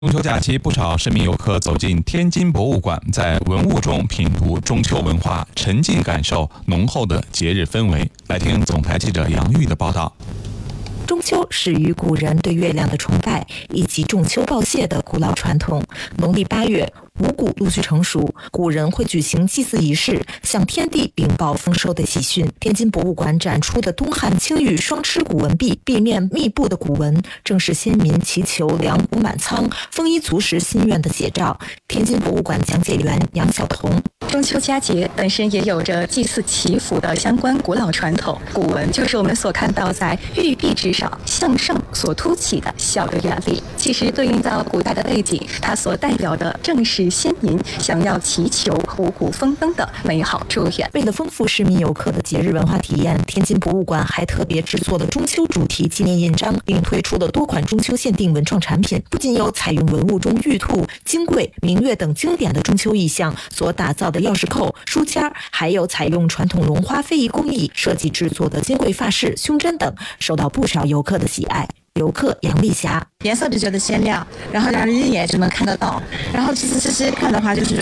中秋假期，不少市民游客走进天津博物馆，在文物中品读中秋文化，沉浸感受浓厚的节日氛围。来听总台记者杨玉的报道。 中秋始于古人对月亮的崇拜以及仲秋报谢的古老传统。农历8月，五谷陆续成熟，古人会举行祭祀仪式，向天地禀报丰收的喜讯。天津博物馆展出的东汉青玉双狮古文壁，壁面密布的古文，正是先民祈求粮谷满仓、丰衣足食心愿的写照。天津博物馆讲解员杨晓彤。 中秋佳节本身也有着祭祀祈福的相关古老传统，古文就是我们所看到在玉壁之上向上所凸起的小的圆力，其实对应到古代的背景，它所代表的正是先民想要祈求五谷丰登的美好祝愿。 为了丰富市民游客的节日文化体验，天津博物馆还特别制作了中秋主题纪念印章，并推出了多款中秋限定文创产品。不仅有采用文物中玉兔、金桂、明月等经典的中秋意象所打造的钥匙扣、书签，还有采用传统绒花非遗工艺设计制作的金桂发饰、胸针等，受到不少游客的喜爱。游客杨丽霞， 颜色比较的鲜亮，然后让人一眼就能看得到，然后其实这些看的话就是